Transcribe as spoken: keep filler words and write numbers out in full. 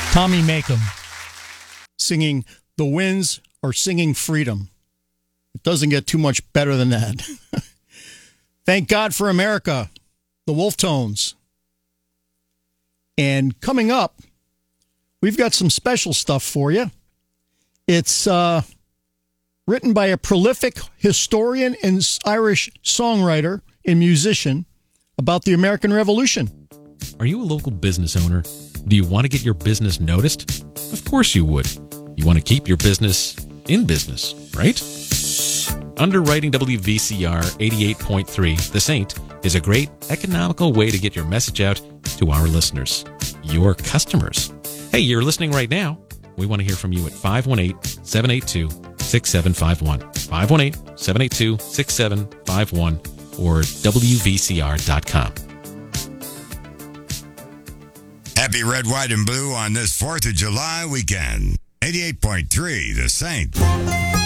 Tommy Makem singing "The Winds Are Singing Freedom." It doesn't get too much better than that. Thank God for America, the Wolf Tones. And coming up, we've got some special stuff for you. It's uh, written by a prolific historian and Irish songwriter and musician about the American Revolution. Are you a local business owner? Do you want to get your business noticed? Of course you would. You want to keep your business in business, right? Underwriting W V C R eighty-eight point three, The Saint, is a great economical way to get your message out to our listeners, your customers. Hey, you're listening right now. We want to hear from you at five one eight, seven eight two, six seven five one, five one eight, seven eight two, six seven five one, or W V C R dot com. Happy red, white, and blue on this fourth of July weekend. eighty-eight point three, The Saint.